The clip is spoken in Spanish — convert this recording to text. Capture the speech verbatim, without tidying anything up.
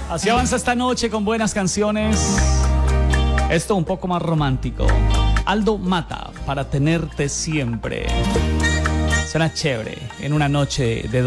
Así avanza esta noche con buenas canciones. Esto un poco más romántico. Aldo Mata, para tenerte siempre. Suena chévere en una noche de